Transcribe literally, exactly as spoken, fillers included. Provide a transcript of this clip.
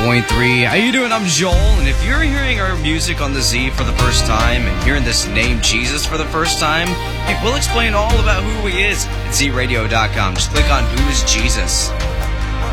point three. How you doing? I'm Joel, and if you're hearing our music on the Z for the first time and hearing this name Jesus for the first time, hey, we'll explain all about who he is at Z radio dot com. Just click on Who is Jesus.